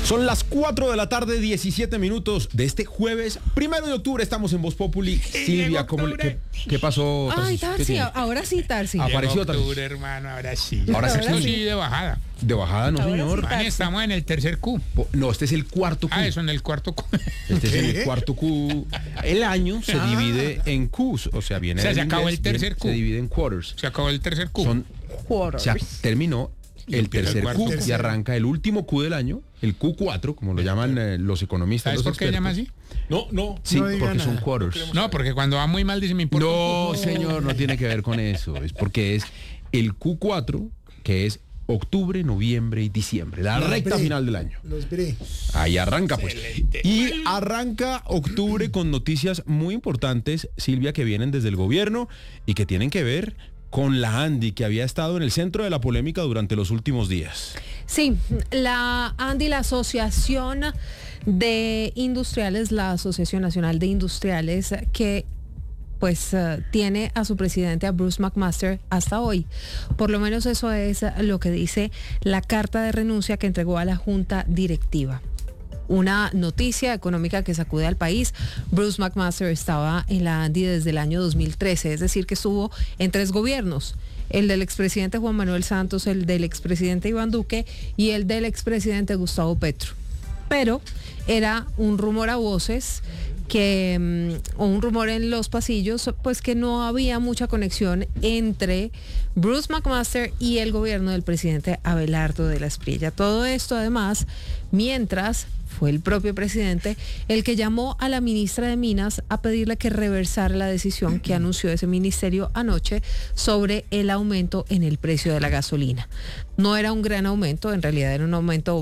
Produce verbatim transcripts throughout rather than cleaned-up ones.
Son las cuatro de la tarde, diecisiete minutos de este jueves primero de octubre. Estamos en Voz Populi. Silvia, ¿cómo le, qué, ¿qué pasó? Ay, Tarsi, Tarsi, ahora sí, Tarsi. Apareció Tarsi. Octubre, hermano, ahora sí. Ahora sí. Eso sí, de bajada. De bajada, no, Ahora señor. sí, Vale, estamos en el tercer Q. No, este es el cuarto Q. Ah, eso en el cuarto Q. Este es el cuarto Q. El año se divide en Qs, o sea, viene O sea, del se acabó inglés, el tercer viene- Q. Se divide en quarters. Se acabó el tercer Q. Son, Quarters. se terminó el empieza el tercer cuarto Q Q. y arranca el último Q del año, el Q cuatro, como lo llaman eh, los economistas. ¿Sabes los por qué se llama expertos. así? No, no. Sí, no diga porque son nada. quarters. No, porque cuando va muy mal dice me importa. No, un Q. señor, no tiene que ver con eso. Es porque es el Q cuatro, que es octubre, noviembre y diciembre, la Los recta bre. final del año. Los bre. Ahí arranca, pues. Excelente. Y arranca octubre con noticias muy importantes, Silvia, que vienen desde el gobierno y que tienen que ver con la ANDI, que había estado en el centro de la polémica durante los últimos días. Sí, la ANDI, la Asociación de Industriales, la Asociación Nacional de Industriales, que pues uh, tiene a su presidente, a Bruce McMaster, hasta hoy. Por lo menos eso es lo que dice la carta de renuncia que entregó a la Junta Directiva. Una noticia económica que sacude al país. Bruce McMaster estaba en la ANDI desde el año dos mil trece, es decir, que estuvo en tres gobiernos. El del expresidente Juan Manuel Santos, el del expresidente Iván Duque y el del expresidente Gustavo Petro. Pero era un rumor a voces que, o un rumor en los pasillos, pues que no había mucha conexión entre Bruce McMaster y el gobierno del presidente Abelardo de la Espriella. Todo esto, además, mientras fue el propio presidente el que llamó a la ministra de Minas a pedirle que reversara la decisión que anunció ese ministerio anoche sobre el aumento en el precio de la gasolina. No era un gran aumento, en realidad era un aumento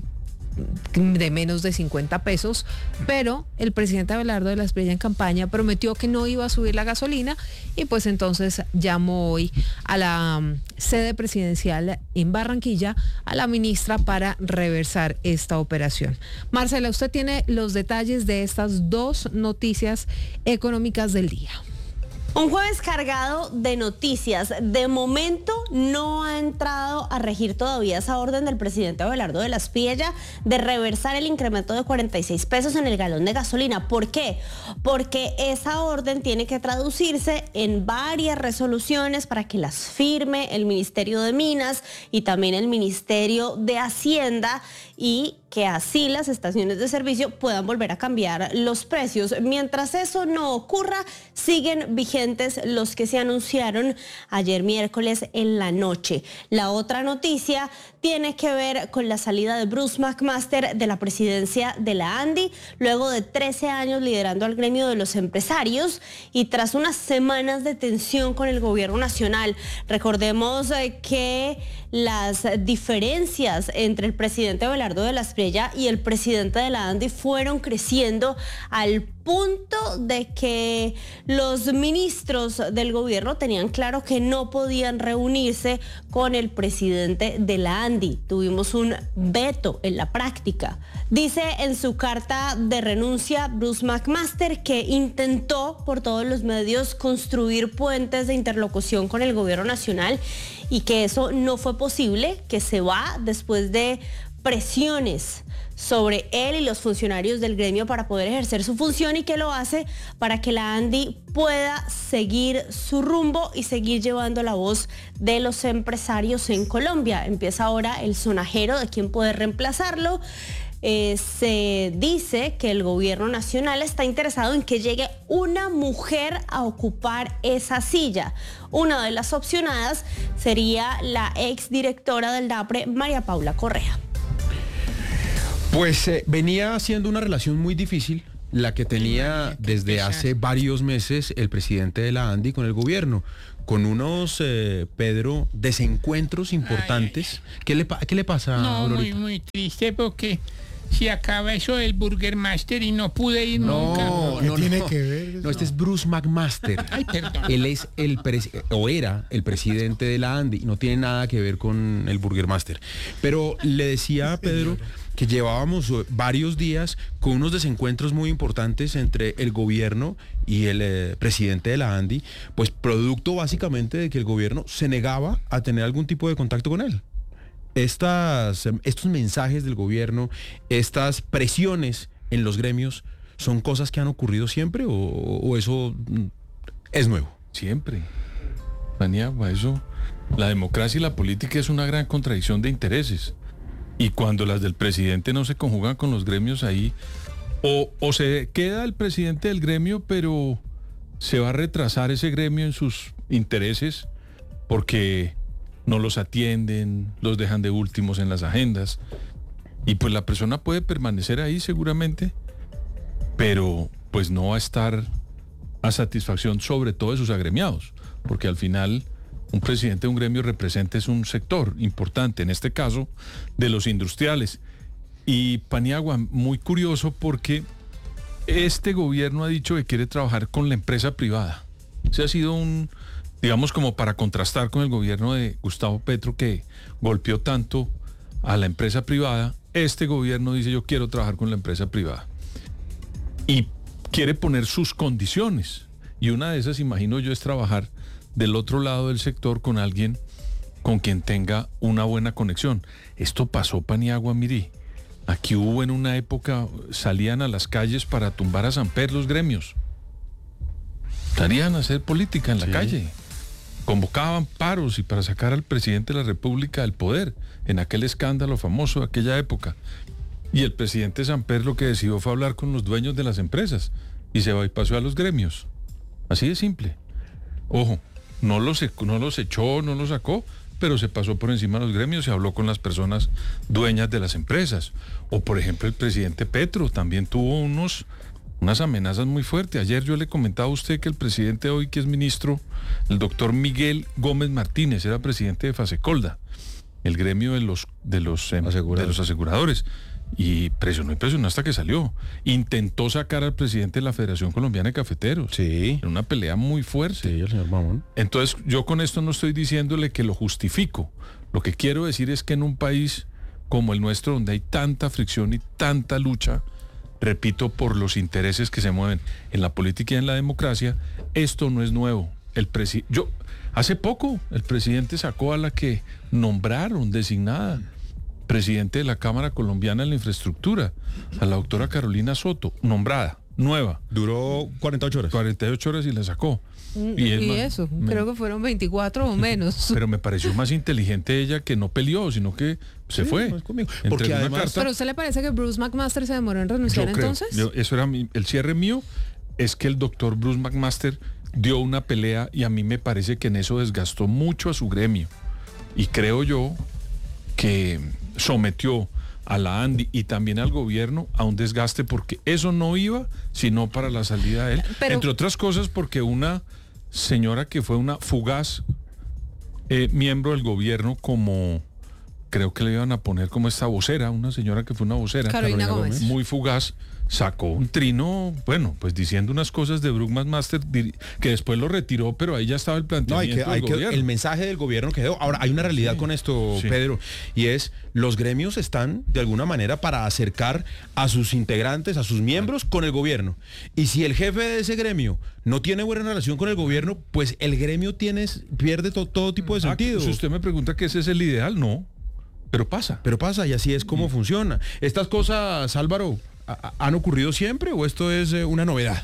de menos de cincuenta pesos, pero el presidente Abelardo de la Espriella en campaña prometió que no iba a subir la gasolina y pues entonces llamó hoy a la um, sede presidencial en Barranquilla a la ministra para reversar esta operación. Marcela, usted tiene los detalles de estas dos noticias económicas del día. Un jueves cargado de noticias. De momento no ha entrado a regir todavía esa orden del presidente Abelardo de la Espriella de reversar el incremento de cuarenta y seis pesos en el galón de gasolina. ¿Por qué? Porque esa orden tiene que traducirse en varias resoluciones para que las firme el Ministerio de Minas y también el Ministerio de Hacienda, y que así las estaciones de servicio puedan volver a cambiar los precios. Mientras eso no ocurra, siguen vigentes los que se anunciaron ayer miércoles en la noche. La otra noticia tiene que ver con la salida de Bruce McMaster de la presidencia de la ANDI, luego de trece años liderando al gremio de los empresarios y tras unas semanas de tensión con el gobierno nacional. Recordemos eh, que las diferencias entre el presidente Abelardo de la Espriella y el presidente de la ANDI fueron creciendo al punto de que los ministros del gobierno tenían claro que no podían reunirse con el presidente de la ANDI. Tuvimos un veto en la práctica. Dice en su carta de renuncia Bruce McMaster que intentó por todos los medios construir puentes de interlocución con el gobierno nacional y que eso no fue posible, que se va después de presiones sobre él y los funcionarios del gremio para poder ejercer su función, y que lo hace para que la ANDI pueda seguir su rumbo y seguir llevando la voz de los empresarios en Colombia. Empieza ahora el sonajero de quién puede reemplazarlo. Eh, se dice que el gobierno nacional está interesado en que llegue una mujer a ocupar esa silla. Una de las opcionadas sería la exdirectora del DAPRE, María Paula Correa. Pues eh, venía siendo una relación muy difícil la que tenía desde hace varios meses el presidente de la ANDI con el gobierno, con unos, eh, Pedro, desencuentros importantes. Ay, ay, ay. ¿Qué le, pa- ¿Qué le pasa, No, muy, Aurorita? muy triste porque se acaba eso del Burger Master y no pude ir nunca. No, ¿Qué no, tiene no. que ver eso? No, este es Bruce McMaster. Ay, perdón. Él es el pres- o era el presidente de la ANDI, no tiene nada que ver con el Burger Master. Pero le decía a Pedro que llevábamos varios días con unos desencuentros muy importantes entre el gobierno y el eh, presidente de la ANDI, pues producto básicamente de que el gobierno se negaba a tener algún tipo de contacto con él. estas, estos mensajes del gobierno, estas presiones en los gremios, ¿son cosas que han ocurrido siempre o, o eso es nuevo? Siempre. Paniagua, eso, la democracia y la política es una gran contradicción de intereses. Y cuando las del presidente no se conjugan con los gremios ahí, o, o se queda el presidente del gremio, pero se va a retrasar ese gremio en sus intereses porque no los atienden, los dejan de últimos en las agendas. Y pues la persona puede permanecer ahí seguramente, pero pues no va a estar a satisfacción sobre todo de sus agremiados, porque al final un presidente de un gremio representa es un sector importante, en este caso de los industriales. Y Paniagua, muy curioso porque este gobierno ha dicho que quiere trabajar con la empresa privada. Ese ha sido un, digamos, como para contrastar con el gobierno de Gustavo Petro, que golpeó tanto a la empresa privada. Este gobierno dice: yo quiero trabajar con la empresa privada. Y quiere poner sus condiciones. Y una de esas, imagino yo, es trabajar del otro lado del sector con alguien con quien tenga una buena conexión. Esto pasó, Paniagua, mire. Aquí hubo en una época, salían a las calles para tumbar a Samper los gremios. Salían a hacer política en la sí. calle. Convocaban paros y para sacar al presidente de la República del poder, en aquel escándalo famoso de aquella época. Y el presidente Samper lo que decidió fue hablar con los dueños de las empresas y se bypassó a los gremios. Así de simple. Ojo, no los, no los echó, no los sacó, pero se pasó por encima de los gremios y habló con las personas dueñas de las empresas. O por ejemplo el presidente Petro también tuvo unos, unas amenazas muy fuertes. Ayer yo le comentaba a usted que el presidente hoy, que es ministro, el doctor Miguel Gómez Martínez, era presidente de Fasecolda, el gremio de los, de los, de los aseguradores. Y presionó y presionó hasta que salió. Intentó sacar al presidente de la Federación Colombiana de Cafeteros. Sí. En una pelea muy fuerte. Sí, el señor Mamón. Entonces, yo con esto no estoy diciéndole que lo justifico. Lo que quiero decir es que en un país como el nuestro, donde hay tanta fricción y tanta lucha, repito, por los intereses que se mueven en la política y en la democracia, esto no es nuevo. El presi- yo, hace poco, el presidente sacó a la que nombraron, designada presidente de la Cámara Colombiana de la Infraestructura, a la doctora Carolina Soto, nombrada, nueva. Duró cuarenta y ocho horas. cuarenta y ocho horas y la sacó. Y, y más, eso, me, creo que fueron veinticuatro o menos. Pero me pareció más inteligente ella, que no peleó, sino que se sí, fue. Porque además... ¿Pero usted le parece que Bruce McMaster se demoró en renunciar yo creo, entonces? Yo, eso era mi, el cierre mío, es que el doctor Bruce McMaster dio una pelea y a mí me parece que en eso desgastó mucho a su gremio. Y creo yo que sometió a la ANDI y también al gobierno a un desgaste, porque eso no iba sino para la salida de él. Pero, entre otras cosas porque una señora que fue una fugaz eh, miembro del gobierno, como creo que le iban a poner como esta vocera, una señora que fue una vocera, Carolina, Carolina Gómez, muy fugaz, sacó un trino, bueno, pues diciendo unas cosas de Bruce McMaster que después lo retiró, pero ahí ya estaba el planteamiento no, hay que, del hay gobierno. Que, el mensaje del gobierno quedó. Ahora, hay una realidad sí, con esto, sí. Pedro, y es, los gremios están de alguna manera para acercar a sus integrantes, a sus miembros con el gobierno. Y si el jefe de ese gremio no tiene buena relación con el gobierno, pues el gremio tiene, pierde to, todo tipo de sentido. Ah, si usted me pregunta que ese es el ideal, no. Pero pasa. Pero pasa y así es como sí. funciona. ¿Estas cosas, Álvaro, han ocurrido siempre o esto es eh, una novedad?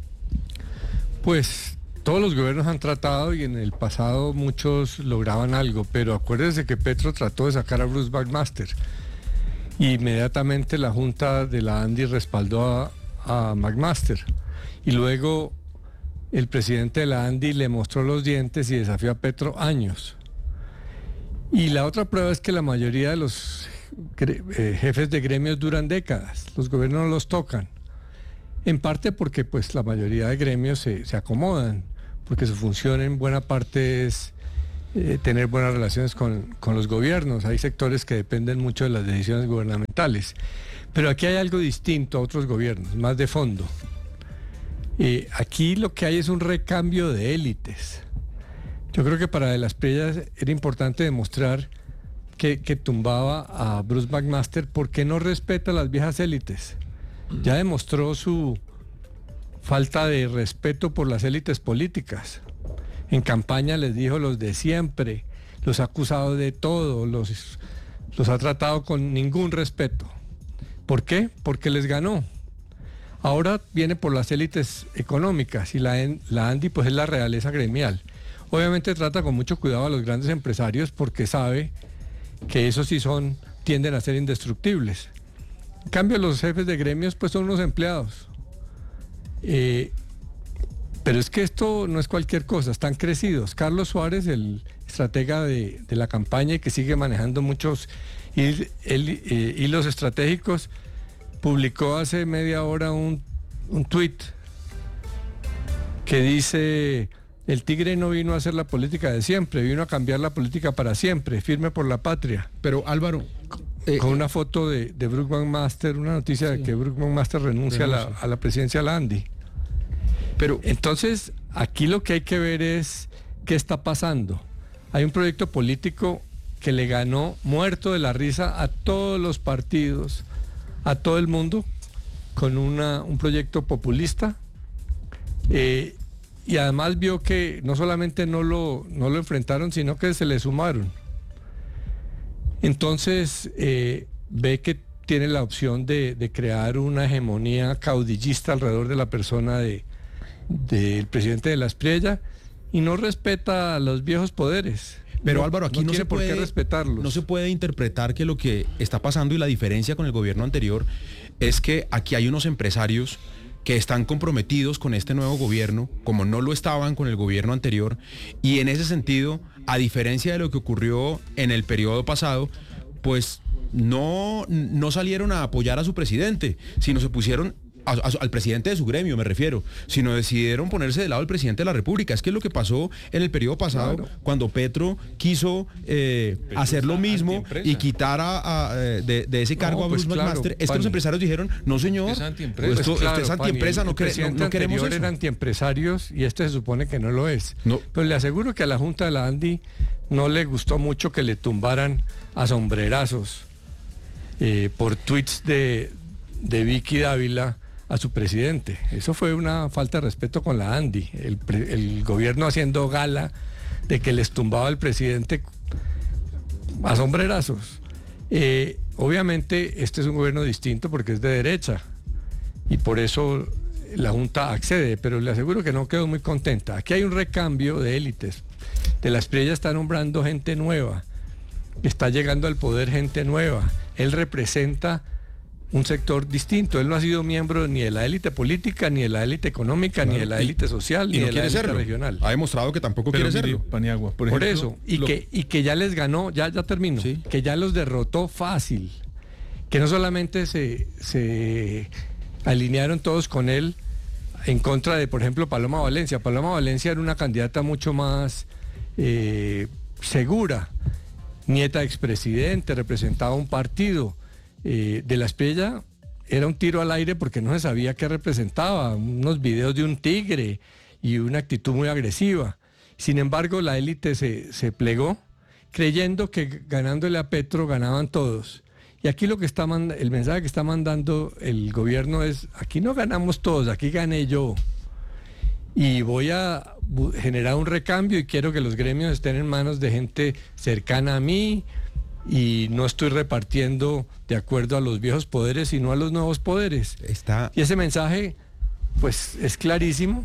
Pues todos los gobiernos han tratado y en el pasado muchos lograban algo, pero acuérdense que Petro trató de sacar a Bruce McMaster. Inmediatamente la Junta de la ANDI respaldó a, a McMaster. Y luego el presidente de la ANDI le mostró los dientes y desafió a Petro años. Y la otra prueba es que la mayoría de los eh, jefes de gremios duran décadas, los gobiernos no los tocan, en parte porque pues la mayoría de gremios se, se acomodan, porque su función en buena parte es eh, tener buenas relaciones con, con los gobiernos. Hay sectores que dependen mucho de las decisiones gubernamentales, pero aquí hay algo distinto a otros gobiernos, más de fondo. Eh, aquí lo que hay es un recambio de élites. Yo creo que para De las Priellas era importante demostrar que, que tumbaba a Bruce McMaster porque no respeta a las viejas élites. Ya demostró su falta de respeto por las élites políticas. En campaña les dijo los de siempre, los ha acusado de todo, los los ha tratado con ningún respeto. ¿Por qué? Porque les ganó. Ahora viene por las élites económicas y la, la ANDI pues es la realeza gremial. Obviamente trata con mucho cuidado a los grandes empresarios porque sabe que esos sí son, tienden a ser indestructibles. En cambio los jefes de gremios pues son unos empleados. Eh, pero es que esto no es cualquier cosa, están crecidos. Carlos Suárez, el estratega de, de la campaña y que sigue manejando muchos hil, el, eh, hilos estratégicos, publicó hace media hora un, un tuit que dice: el tigre no vino a hacer la política de siempre, vino a cambiar la política para siempre, firme por la patria. Pero Álvaro... Eh, con una foto de, de Brook McMaster, una noticia sí. de que Brook McMaster renuncia, renuncia. A, la, a la presidencia de la ANDI. Pero entonces, aquí lo que hay que ver es qué está pasando. Hay un proyecto político que le ganó muerto de la risa a todos los partidos, a todo el mundo, con una, un proyecto populista. Eh, y además vio que no solamente no lo, no lo enfrentaron, sino que se le sumaron. Entonces eh, ve que tiene la opción de, de crear una hegemonía caudillista alrededor de la persona de, del presidente de la Espriella y no respeta a los viejos poderes. Pero no, Álvaro, aquí no, no se puede por qué respetarlos. No se puede interpretar que lo que está pasando y la diferencia con el gobierno anterior es que aquí hay unos empresarios que están comprometidos con este nuevo gobierno, como no lo estaban con el gobierno anterior, y en ese sentido, a diferencia de lo que ocurrió en el periodo pasado, pues no, no salieron a apoyar a su presidente, sino se pusieron a, a, al presidente de su gremio, me refiero, sino decidieron ponerse del lado del presidente de la República. Es que es lo que pasó en el periodo pasado, claro, cuando Petro quiso eh, Petro hacer lo mismo y quitar a, a, de, de ese cargo no, a Bruce pues McMaster. Claro, es que los empresarios dijeron, no señor, es antiempresa, pues esto, claro, esto es antiempresa, no, quere, no, no queremos eso. Eran antiempresarios y este se supone que no lo es. No. Pero le aseguro que a la Junta de la ANDI no le gustó mucho que le tumbaran a sombrerazos eh, por tweets de, de Vicky Dávila a su presidente. Eso fue una falta de respeto con la ANDI. El, el gobierno haciendo gala de que les tumbaba al presidente a sombrerazos. Eh, obviamente este es un gobierno distinto porque es de derecha y por eso la Junta accede, pero le aseguro que no quedó muy contenta. Aquí hay un recambio de élites. De la Espriella está nombrando gente nueva, está llegando al poder gente nueva. Él representa un sector distinto. Él no ha sido miembro ni de la élite política, ni de la élite económica, claro, ni de la élite social, ni no de la élite serlo. regional. Ha demostrado que tampoco Pero quiere mire, serlo. Paniagua, por, por ejemplo, eso, y, lo... que, y que ya les ganó, ya, ya termino, ¿sí? Que ya los derrotó fácil. Que no solamente se, se alinearon todos con él en contra de, por ejemplo, Paloma Valencia. Paloma Valencia era una candidata mucho más eh, segura, nieta de expresidente, representaba un partido. Eh, de la Espriella era un tiro al aire porque no se sabía qué representaba, unos videos de un tigre y una actitud muy agresiva. Sin embargo, la élite se, se plegó creyendo que ganándole a Petro ganaban todos. Y aquí lo que está manda, el mensaje que está mandando el gobierno es: aquí no ganamos todos, aquí gané yo. Y voy a generar un recambio y quiero que los gremios estén en manos de gente cercana a mí, y no estoy repartiendo de acuerdo a los viejos poderes, sino a los nuevos poderes. Está... Y ese mensaje, pues, es clarísimo.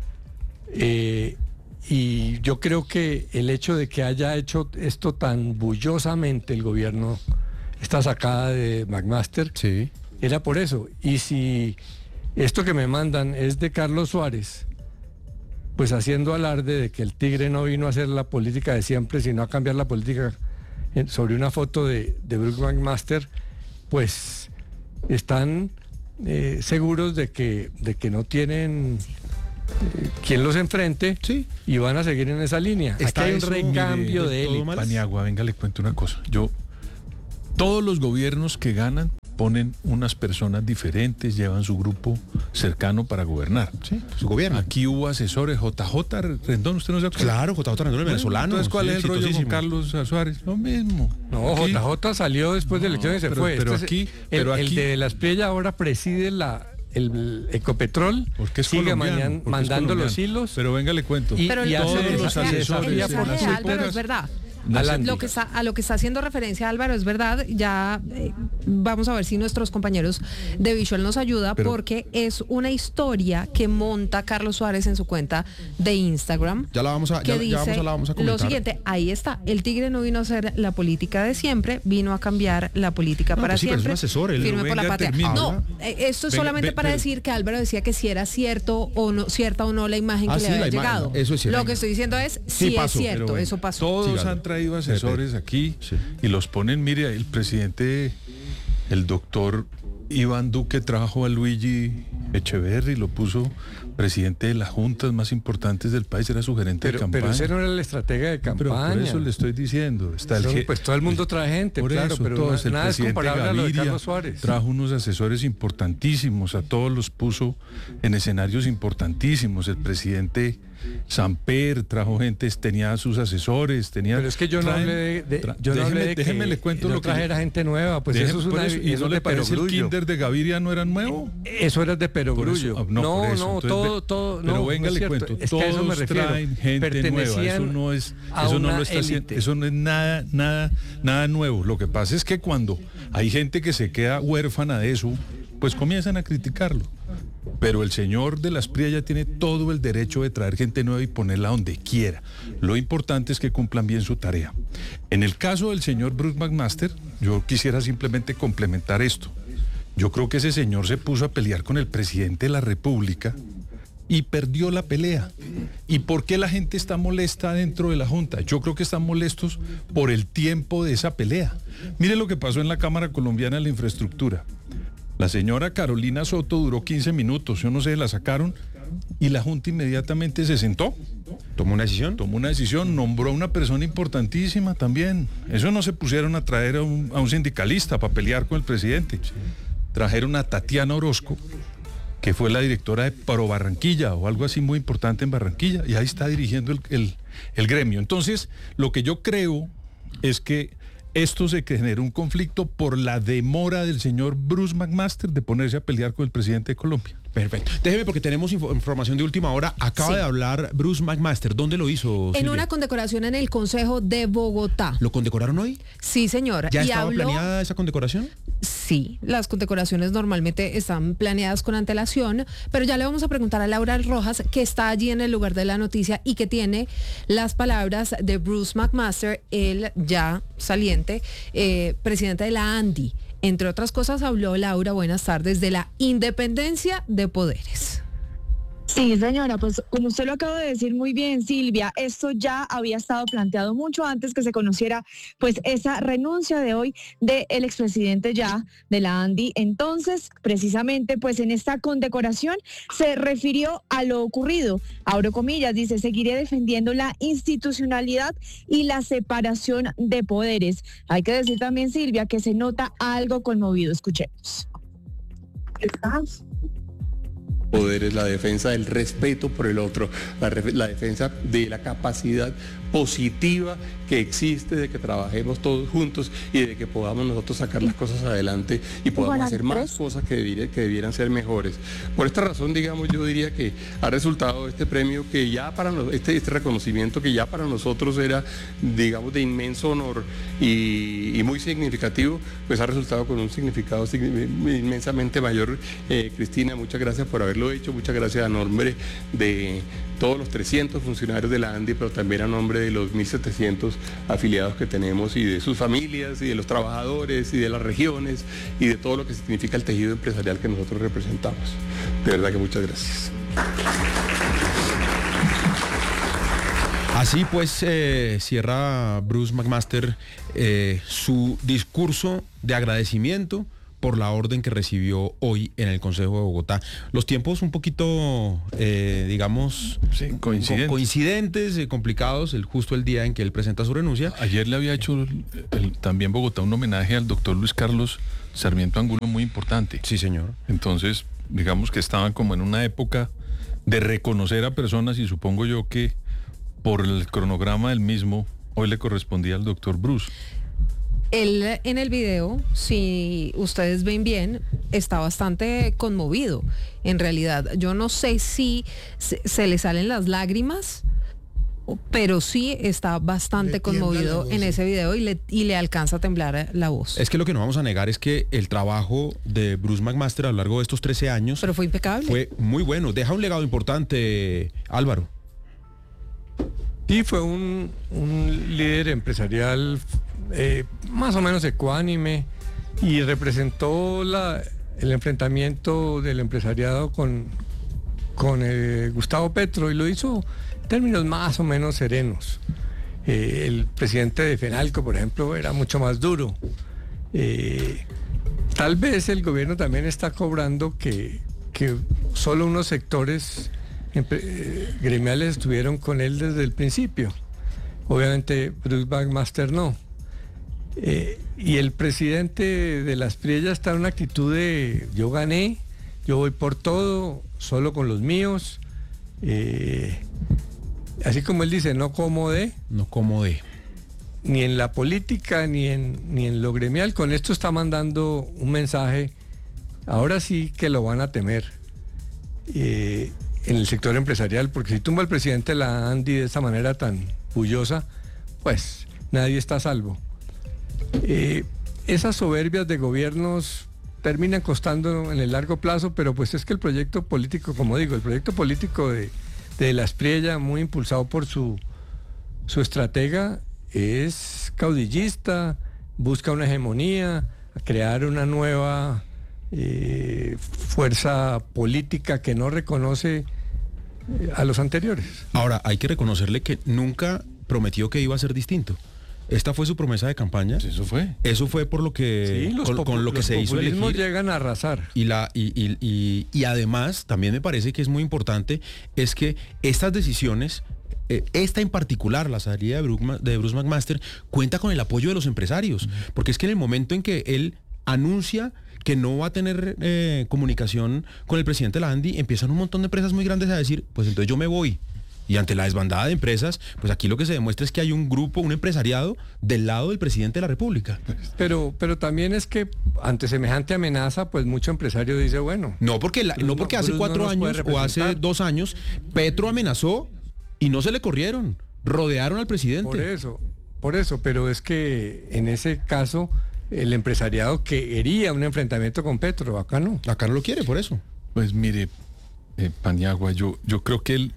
Eh, y yo creo que el hecho de que haya hecho esto tan bullosamente el gobierno, esta sacada de McMaster, sí, era por eso. Y si esto que me mandan es de Carlos Suárez, pues haciendo alarde de que el tigre no vino a hacer la política de siempre, sino a cambiar la política sobre una foto de, de Brook McMaster, pues están eh, seguros de que, de que no tienen eh, quien los enfrente, sí, y van a seguir en esa línea. Aquí hay un recambio mire, de él. Paniagua, venga, le cuento una cosa. Yo, todos los gobiernos que ganan ponen unas personas diferentes, llevan su grupo cercano para gobernar. Sí, su gobierno. Aquí hubo asesores, J J Rendón, ¿usted no se acuerda? Claro, J J Rendón, el venezolano. Entonces, ¿cuál sí, es el rollo con Carlos Suárez? Lo mismo. No, aquí, J J salió después de elecciones y se pero, fue. Pero este aquí, el, pero el aquí, de la Espriella ahora preside la el Ecopetrol, porque es sigue mañana, mandando los hilos. Pero venga, le cuento. Y, pero y todos el los asesores el Álvaro, es verdad. Adelante. Lo que está, a lo que está haciendo referencia Álvaro es verdad, ya eh, vamos a ver si nuestros compañeros de Visual nos ayuda, Pero- porque es una historia que monta Carlos Suárez en su cuenta de Instagram. Ya la vamos a, que ya, ya dice vamos a, la vamos a comentar. lo siguiente, ahí está, el tigre no vino a hacer la política de siempre, vino a cambiar la política No, para pues sí, pero es siempre. un asesor, él- firme por la venga, patria. termina. No, Habla. eh, esto es Venga, solamente ve- para pero- decir que Álvaro decía que si era cierto o no, cierta o no la imagen Ah, que sí, le la había imagen, llegado. eso es cierto. Lo que estoy diciendo es Sí si pasó, es pero cierto, bueno. eso pasó. Todos Sígalo. han traído asesores aquí Sí. y los ponen, mire, el presidente, el doctor Iván Duque trajo a Luigi Echeverri, lo puso presidente de las juntas más importantes del país, era su gerente Pero, de campaña. pero ese no era la estrategia de Pero campaña. por eso le estoy diciendo. Está el Eso, ge- pues todo el mundo trae gente, Por claro, eso, pero todos, na- el nada es presidente comparable a lo de Gaviria Carlos Suárez. trajo unos asesores importantísimos, a todos los puso en escenarios importantísimos. El presidente Samper trajo gente, tenía sus asesores, tenía... Pero es que yo no traen- hablé de, de- tra- yo no hablé déjeme, de que déjeme le cuento no lo que... trajera gente nueva, pues Deje- eso es por una, eso, ¿y eso no es le de parece el perogrullo. kinder de Gaviria no era nuevo? Eso era de perogrullo. Por eso, No, no, por eso. no, Entonces, todo, ve- todo, pero no, venga, no es le cierto. cuento, Es que a eso me todos refiero. traen gente nueva, eso Pertenecían no es, a eso no una lo está haciendo, élite. eso no es nada, nada, nada nuevo. Lo que pasa es que cuando hay gente que se queda huérfana de eso, pues comienzan a criticarlo. Pero el señor de las Pría ya tiene todo el derecho de traer gente nueva y ponerla donde quiera. Lo importante es que cumplan bien su tarea. En el caso del señor Bruce McMaster, yo quisiera simplemente complementar esto. Yo creo que ese señor se puso a pelear con el presidente de la República y perdió la pelea. ¿Y por qué la gente está molesta dentro de la Junta? Yo creo que están molestos por el tiempo de esa pelea. Mire lo que pasó en la Cámara Colombiana de la Infraestructura. La señora Carolina Soto duró quince minutos, yo no sé, la sacaron y la Junta inmediatamente se sentó, ¿Tomó una decisión? tomó una decisión, nombró a una persona importantísima también. Eso no se pusieron a traer a un, a un sindicalista para pelear con el presidente. Trajeron a Tatiana Orozco, que fue la directora de Pro Barranquilla o algo así muy importante en Barranquilla, y ahí está dirigiendo el, el, el gremio. Entonces, lo que yo creo es que esto se generó un conflicto por la demora del señor Bruce McMaster de ponerse a pelear con el presidente de Colombia. Perfecto. Déjeme porque tenemos info- información de última hora. Acaba Sí. de hablar Bruce McMaster. ¿Dónde lo hizo, En Silvia? una condecoración en el Consejo de Bogotá. ¿Lo condecoraron hoy? Sí, señora. ¿Ya y estaba habló, planeada esa condecoración? Sí, las condecoraciones normalmente están planeadas con antelación, pero ya le vamos a preguntar a Laura Rojas, que está allí en el lugar de la noticia y que tiene las palabras de Bruce McMaster, el ya saliente eh, presidente de la ANDI. Entre otras cosas, habló Laura, buenas tardes, de la independencia de poderes. Sí, señora, pues como usted lo acaba de decir muy bien, Silvia, esto ya había estado planteado mucho antes que se conociera pues esa renuncia de hoy del expresidente ya de la ANDI. Entonces, precisamente pues en esta condecoración se refirió a lo ocurrido. Abro comillas, dice, seguiré defendiendo la institucionalidad y la separación de poderes. Hay que decir también, Silvia, que se nota algo conmovido. Escuchemos. Poderes, la defensa del respeto por el otro, la, re- la defensa de la capacidad positiva que existe de que trabajemos todos juntos y de que podamos nosotros sacar las cosas adelante y podamos hacer más cosas que, debiera- que debieran ser mejores. Por esta razón, digamos, yo diría que ha resultado este premio que ya para nos- este, este reconocimiento que ya para nosotros era, digamos, de inmenso honor y, y muy significativo, pues ha resultado con un significado signi- inmensamente mayor. Eh, Cristina, muchas gracias por haberlo hecho, muchas gracias a nombre de todos los trescientos funcionarios de la ANDI, pero también a nombre de los mil setecientos afiliados que tenemos y de sus familias y de los trabajadores y de las regiones y de todo lo que significa el tejido empresarial que nosotros representamos. De verdad que muchas gracias. Así pues eh, cierra Bruce McMaster eh, su discurso de agradecimiento por la orden que recibió hoy en el Consejo de Bogotá. Los tiempos un poquito, eh, digamos, Sí, coincidentes. co- coincidentes, eh, complicados, el, justo el día en que él presenta su renuncia. Ayer le había hecho el- el- también Bogotá un homenaje al doctor Luis Carlos Sarmiento Angulo muy importante. Sí, señor. Entonces, digamos que estaban como en una época de reconocer a personas y supongo yo que por el cronograma del mismo, hoy le correspondía al doctor Bruce. Él en el video, si ustedes ven bien, está bastante conmovido. En realidad, yo no sé si se, se le salen las lágrimas pero sí está bastante Le tiembla conmovido la voz, en sí. ese video y le, y le alcanza a temblar la voz. Es que lo que no vamos a negar es que el trabajo de Bruce McMaster a lo largo de estos trece años Pero fue impecable. fue muy bueno. Deja un legado importante, Álvaro. Y fue un, un líder empresarial eh, más o menos ecuánime y representó la, el enfrentamiento del empresariado con, con eh, Gustavo Petro y lo hizo en términos más o menos serenos. Eh, el presidente de Fenalco, por ejemplo, era mucho más duro. Eh, tal vez el gobierno también está cobrando que, que solo unos sectores empre- eh, gremiales estuvieron con él desde el principio. Obviamente Bruce McMaster no. Eh, y el presidente de las Priellas está en una actitud de yo gané, yo voy por todo, solo con los míos. Eh, así como él dice, no como de, No como de. ni en la política, ni en, ni en lo gremial. Con esto está mandando un mensaje, ahora sí que lo van a temer eh, en el sector empresarial, porque si tumba al presidente de la ANDI de esa manera tan bullosa, pues nadie está a salvo. Eh, esas soberbias de gobiernos terminan costando en el largo plazo, pero pues es que el proyecto político, como digo, el proyecto político de, de la Espriella, muy impulsado por su, su estratega, es caudillista, busca una hegemonía, crear una nueva eh, fuerza política que no reconoce eh, a los anteriores. Ahora, hay que reconocerle que nunca prometió que iba a ser distinto. Esta fue su promesa de campaña. Pues eso fue. Eso fue por lo que, Sí, los con, popu- con lo que los se hizo populismos elegir. llegan a arrasar. Y, la, y, y, y, y además, también me parece que es muy importante, es que estas decisiones, eh, esta en particular, la salida de Bruce, de Bruce McMaster, cuenta con el apoyo de los empresarios. Uh-huh. Porque es que en el momento en que él anuncia que no va a tener eh, comunicación con el presidente de la ANDI, empiezan un montón de empresas muy grandes a decir, pues entonces yo me voy. Y ante la desbandada de empresas, pues aquí lo que se demuestra es que hay un grupo, un empresariado del lado del presidente de la República. Pero, pero también es que ante semejante amenaza, pues mucho empresario dice, bueno. No porque, la, no porque hace Bruce cuatro no nos puede años o hace representar. dos años, Petro amenazó y no se le corrieron. Rodearon al presidente. Por eso, por eso, pero es que en ese caso el empresariado quería un enfrentamiento con Petro, acá no. Acá no lo quiere, por eso. Pues mire, eh, Paniagua, yo, yo creo que el,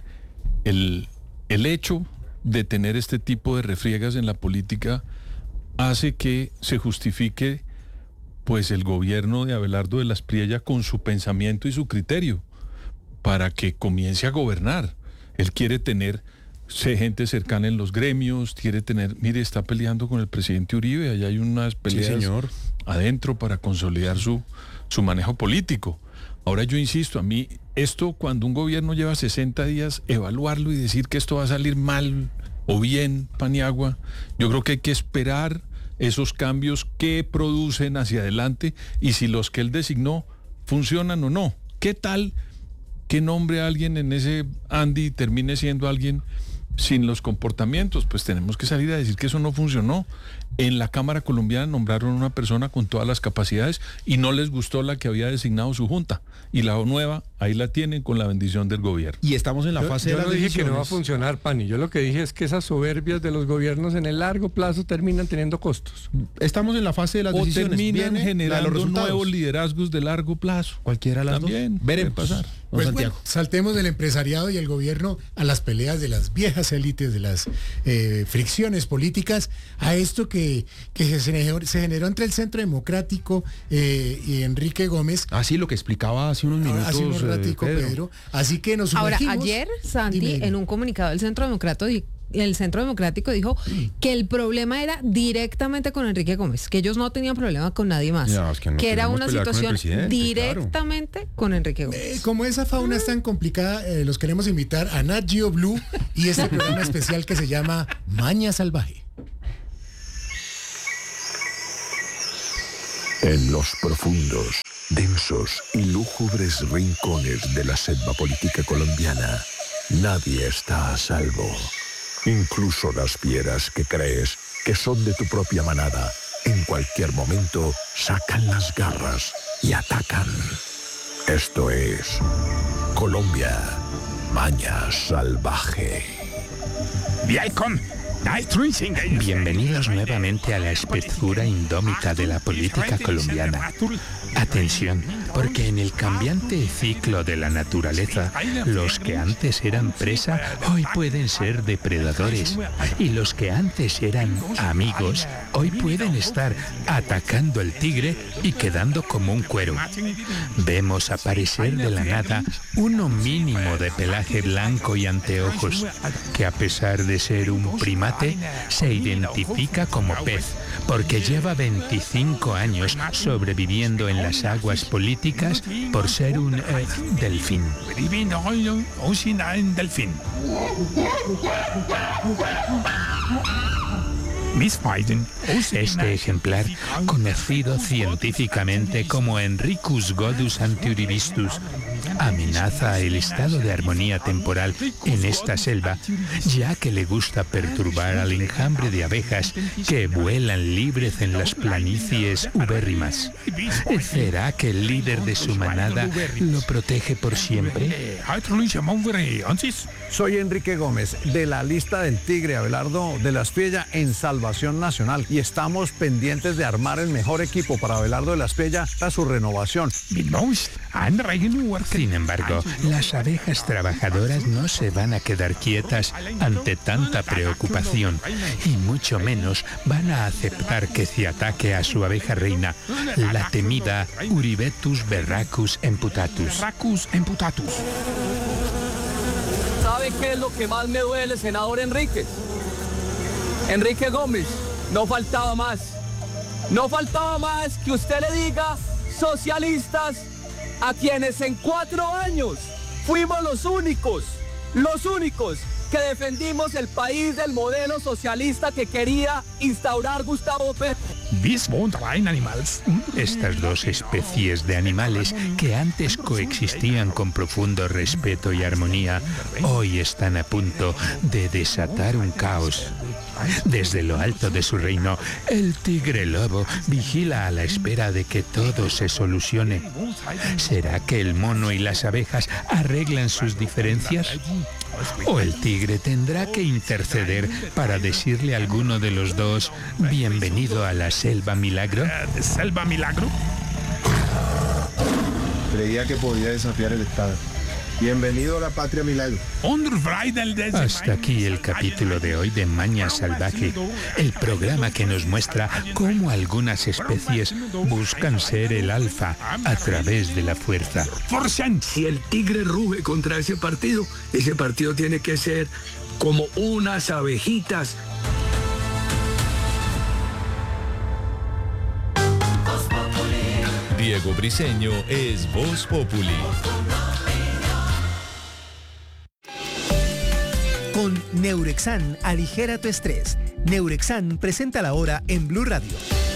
el, el hecho de tener este tipo de refriegas en la política hace que se justifique pues el gobierno de Abelardo de la Espriella con su pensamiento y su criterio para que comience a gobernar. Él quiere tener sé, gente cercana en los gremios, quiere tener, mire, está peleando con el presidente Uribe, allá hay unas peleas Sí, señor. adentro para consolidar su, su manejo político. Ahora yo insisto, a mí esto cuando un gobierno lleva sesenta días, evaluarlo y decir que esto va a salir mal o bien, Paniagua, yo creo que hay que esperar esos cambios que producen hacia adelante y si los que él designó funcionan o no. ¿Qué tal que nombre a alguien en ese Andy y termine siendo alguien sin los comportamientos? Pues tenemos que salir a decir que eso no funcionó. En la Cámara Colombiana nombraron una persona con todas las capacidades y no les gustó la que había designado su junta. Y la nueva, ahí la tienen con la bendición del gobierno. Y estamos en la Yo, fase yo de las no dije decisiones. que no va a funcionar, Pani. Yo lo que dije es que esas soberbias de los gobiernos en el largo plazo terminan teniendo costos. Estamos en la fase de las O decisiones. terminan Viene la de los generando resultados. nuevos liderazgos de largo plazo. Cualquiera de las También dos. Veremos. puede pasar. Don Pues Santiago. bueno, saltemos del empresariado y el gobierno a las peleas de las viejas élites, de las eh, fricciones políticas, a esto que, que se, generó, se generó entre el Centro Democrático eh, y Enrique Gómez. Ah, sí, lo que explicaba hace unos minutos. Hace un eh, ratico, Pedro. Pedro. Así que nos Ahora, sumergimos. ayer, Santi, Dime, dime. en un comunicado del Centro Democrático, di- el Centro Democrático dijo que el problema era directamente con Enrique Gómez, que ellos no tenían problema con nadie más, No, es que no era queremos una pelear con el situación presidente, directamente con Enrique Gómez. Eh, como esa fauna es tan complicada, eh, los queremos invitar a Nat Geo Blue y este programa especial que se llama Maña Salvaje. En los profundos, densos y lúgubres rincones de la selva política colombiana, nadie está a salvo. Incluso las fieras que crees que son de tu propia manada, en cualquier momento sacan las garras y atacan. Esto es Colombia, Maña Salvaje. Bienvenidos nuevamente a la espesura indómita de la política colombiana. Atención, porque en el cambiante ciclo de la naturaleza, los que antes eran presa hoy pueden ser depredadores, y los que antes eran amigos hoy pueden estar atacando al tigre y quedando como un cuero. Vemos aparecer de la nada uno mínimo de pelaje blanco y anteojos, que a pesar de ser un primate, se identifica como pez, porque lleva veinticinco años sobreviviendo en las aguas políticas por ser un eh, delfín. Este ejemplar, conocido científicamente como Henricus godus antiuribistus, amenaza el estado de armonía temporal en esta selva, ya que le gusta perturbar al enjambre de abejas que vuelan libres en las planicies ubérrimas. ¿Será que el líder de su manada lo protege por siempre? Soy Enrique Gómez, de la lista del tigre Abelardo de la Espriella en Salvación Nacional, y estamos pendientes de armar el mejor equipo para Abelardo de la Espriella para su renovación. Sin embargo, las abejas trabajadoras no se van a quedar quietas ante tanta preocupación, y mucho menos van a aceptar que se ataque a su abeja reina, la temida Uribetus berracus emputatus. ¿Sabe qué es lo que más me duele, senador Enrique? Enrique Gómez, no faltaba más. No faltaba más que usted le diga socialistas a quienes en cuatro años fuimos los únicos, los únicos que defendimos el país del modelo socialista que quería instaurar Gustavo Petro. Estas dos especies de animales que antes coexistían con profundo respeto y armonía, hoy están a punto de desatar un caos. Desde lo alto de su reino, el tigre lobo vigila a la espera de que todo se solucione. ¿Será que el mono y las abejas arreglan sus diferencias? ¿O el tigre tendrá que interceder para decirle a alguno de los dos, bienvenido a la selva milagro? ¿Selva milagro? Creía que podía desafiar el Estado. Bienvenido a la patria milagro. Hasta aquí el capítulo de hoy de Maña Salvaje, el programa que nos muestra cómo algunas especies buscan ser el alfa a través de la fuerza. Si el tigre ruge contra ese partido, ese partido tiene que ser como unas abejitas. Diego Briseño es Voz Populi. Con Neurexan, aligera tu estrés. Neurexan presenta la hora en Blue Radio.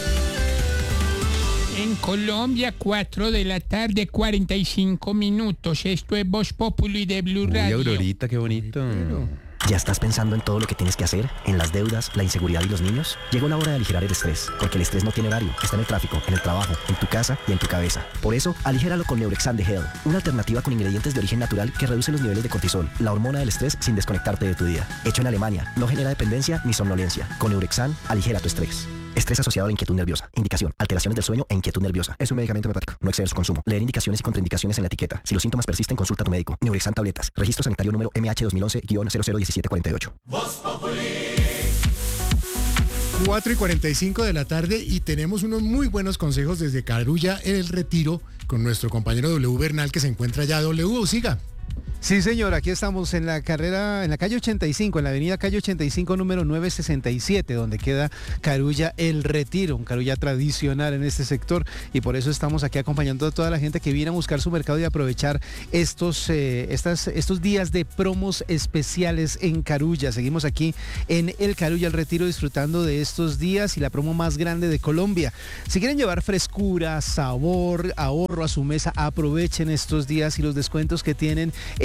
En Colombia, cuatro de la tarde, cuarenta y cinco minutos. Esto es Voz Populi de Blue Radio. Uy, Aurorita, qué bonito. ¿Ya estás pensando en todo lo que tienes que hacer? ¿En las deudas, la inseguridad y los niños? Llegó la hora de aligerar el estrés, porque el estrés no tiene horario. Está en el tráfico, en el trabajo, en tu casa y en tu cabeza. Por eso, aligéralo con Neurexan de Hell, una alternativa con ingredientes de origen natural que reduce los niveles de cortisol, la hormona del estrés, sin desconectarte de tu día. Hecho en Alemania, no genera dependencia ni somnolencia. Con Neurexan, aligera tu estrés. Estrés asociado a la inquietud nerviosa. Indicación: alteraciones del sueño e inquietud nerviosa. Es un medicamento homeopático. No exceder su consumo. Leer indicaciones y contraindicaciones en la etiqueta. Si los síntomas persisten, consulta a tu médico. Neurexan tabletas. Registro sanitario número M H dos mil once guion cero cero diecisiete cuarenta y ocho. cuatro y cuarenta y cinco de la tarde, y tenemos unos muy buenos consejos desde Carulla en el Retiro con nuestro compañero W Bernal, que se encuentra ya. W, siga. Sí, señor, aquí estamos en la carrera, en la calle ochenta y cinco, en la avenida calle ochenta y cinco, número novecientos sesenta y siete, donde queda Carulla El Retiro, un Carulla tradicional en este sector, y por eso estamos aquí acompañando a toda la gente que viene a buscar su mercado y aprovechar estos, eh, estas, estos días de promos especiales en Carulla. Seguimos aquí en el Carulla El Retiro disfrutando de estos días y la promo más grande de Colombia. Si quieren llevar frescura, sabor, ahorro a su mesa, aprovechen estos días y los descuentos que tienen en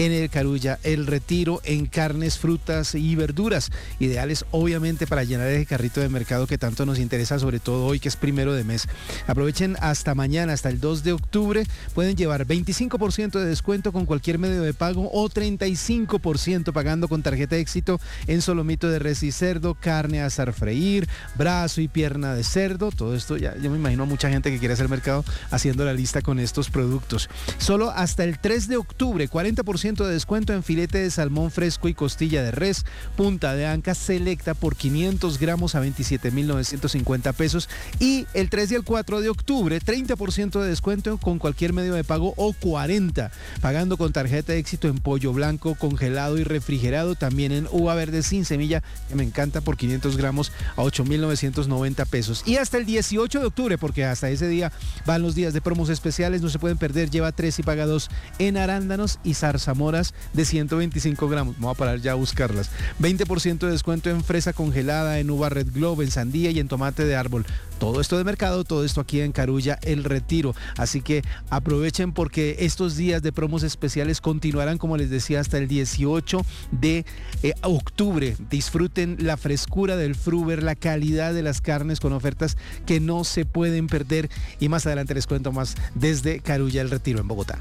en el Carulla El Retiro, en carnes, frutas y verduras, ideales obviamente para llenar ese carrito de mercado que tanto nos interesa, sobre todo hoy que es primero de mes. Aprovechen hasta mañana, hasta el dos de octubre, pueden llevar veinticinco por ciento de descuento con cualquier medio de pago o treinta y cinco por ciento pagando con tarjeta Éxito en solomito de res y cerdo, carne a asar freír, brazo y pierna de cerdo. Todo esto ya, yo me imagino a mucha gente que quiere hacer mercado haciendo la lista con estos productos. Solo hasta el tres de octubre, cuarenta por ciento de descuento en filete de salmón fresco y costilla de res, punta de anca selecta por quinientos gramos a veintisiete mil novecientos cincuenta pesos. Y el tres y el cuatro de octubre, treinta por ciento de descuento con cualquier medio de pago o cuarenta pagando con tarjeta de Éxito en pollo blanco, congelado y refrigerado, también en uva verde sin semilla, que me encanta, por quinientos gramos a ocho mil novecientos noventa pesos. Y hasta el dieciocho de octubre, porque hasta ese día van los días de promos especiales, no se pueden perder, lleva tres y paga dos en arándanos y zarzamoras de ciento veinticinco gramos. Vamos a parar ya a buscarlas. veinte por ciento de descuento en fresa congelada, en uva Red Globe, en sandía y en tomate de árbol. Todo esto de mercado, todo esto aquí en Carulla El Retiro. Así que aprovechen porque estos días de promos especiales continuarán, como les decía, hasta el dieciocho de octubre. Disfruten la frescura del Fruver, la calidad de las carnes con ofertas que no se pueden perder. Y más adelante les cuento más desde Carulla El Retiro en Bogotá.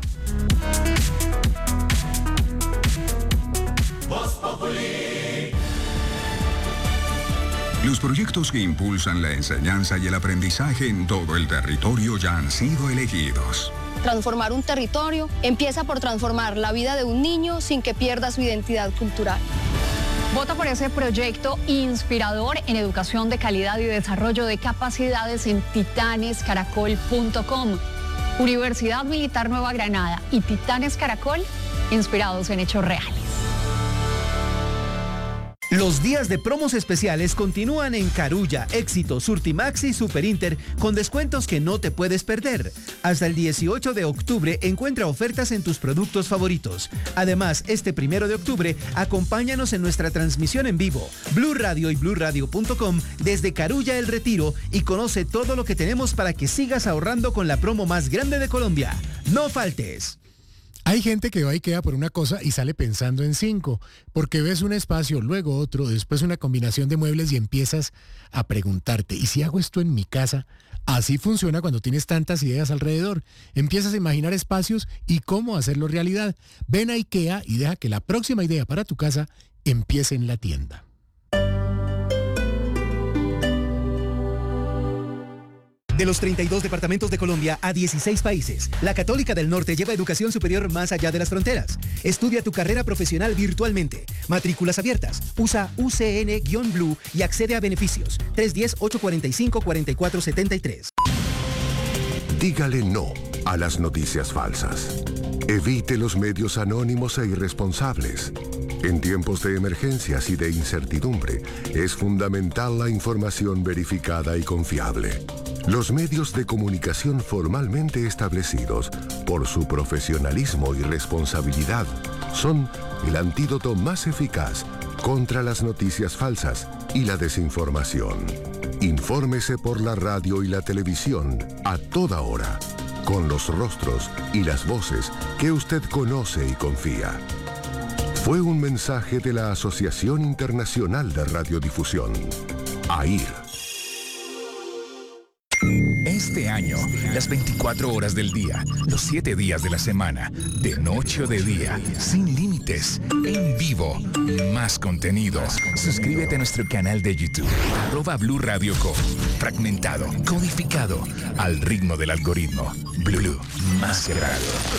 Los proyectos que impulsan la enseñanza y el aprendizaje en todo el territorio ya han sido elegidos. Transformar un territorio empieza por transformar la vida de un niño sin que pierda su identidad cultural. Vota por ese proyecto inspirador en educación de calidad y desarrollo de capacidades en titanes caracol punto com. Universidad Militar Nueva Granada y Titanes Caracol, inspirados en hechos reales. Los días de promos especiales continúan en Carulla, Éxito, Surtimax y Superinter con descuentos que no te puedes perder. Hasta el dieciocho de octubre encuentra ofertas en tus productos favoritos. Además, este primero de octubre, acompáñanos en nuestra transmisión en vivo, Blue Radio y blue radio punto com desde Carulla El Retiro y conoce todo lo que tenemos para que sigas ahorrando con la promo más grande de Colombia. ¡No faltes! Hay gente que va y queda por una cosa y sale pensando en cinco, porque ves un espacio, luego otro, después una combinación de muebles y empiezas a preguntarte, ¿y si hago esto en mi casa? Así funciona cuando tienes tantas ideas alrededor. Empiezas a imaginar espacios y cómo hacerlo realidad. Ven a IKEA y deja que la próxima idea para tu casa empiece en la tienda. De los treinta y dos departamentos de Colombia a dieciséis países, la Católica del Norte lleva educación superior más allá de las fronteras. Estudia tu carrera profesional virtualmente. Matrículas abiertas. Usa U C N-Blue y accede a beneficios. tres uno cero, ocho cuatro cinco, cuatro cuatro siete tres. Dígale no a las noticias falsas. Evite los medios anónimos e irresponsables. En tiempos de emergencias y de incertidumbre, es fundamental la información verificada y confiable. Los medios de comunicación formalmente establecidos por su profesionalismo y responsabilidad son el antídoto más eficaz contra las noticias falsas y la desinformación. Infórmese por la radio y la televisión a toda hora, con los rostros y las voces que usted conoce y confía. Fue un mensaje de la Asociación Internacional de Radiodifusión, A I R. Este año, las veinticuatro horas del día, los siete días de la semana, de noche o de día, sin límites, en vivo, más contenido. Suscríbete a nuestro canal de YouTube, arroba Blue Radio Co. Fragmentado, codificado, al ritmo del algoritmo. Blue, más que radio.